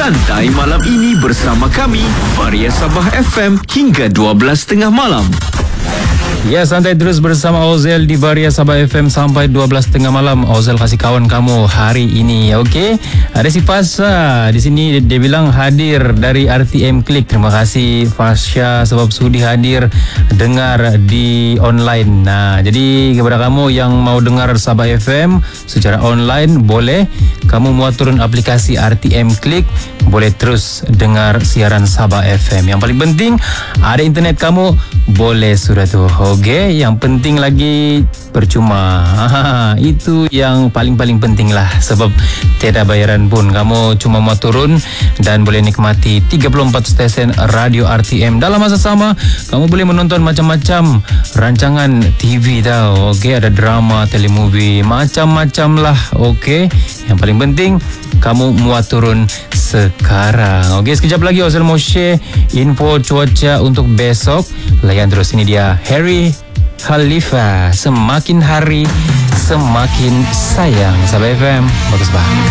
Santai malam ini bersama kami, Varia Sabah FM hingga 12.30 malam. Ya, santai terus bersama Ozel di Varia Sabah FM sampai 12.30 malam. Ozel kasih kawan kamu hari ini, okey? Ada si Fasha di sini, dia bilang hadir dari RTM Klik. Terima kasih Fasha sebab sudi hadir dengar di online. Nah, jadi kepada kamu yang mau dengar Sabah FM secara online, boleh kamu muat turun aplikasi RTM Klik, boleh terus dengar siaran Sabah FM. Yang paling penting ada internet kamu, boleh sudah tu. Okey, yang penting lagi percuma. Itu yang paling penting lah, sebab tiada bayaran pun. Kamu cuma mau turun dan boleh nikmati 34 stesen radio RTM. Dalam masa sama, kamu boleh menonton macam-macam rancangan TV tau. Okey, ada drama, telemovie, macam-macam lah. Okey, yang paling penting kamu muat turun sekarang. Okey, sekejap lagi Ozel mau share info cuaca untuk besok. Layan terus, ini dia Harry Khalifa, semakin hari semakin sayang. Sabah FM, bagus bah.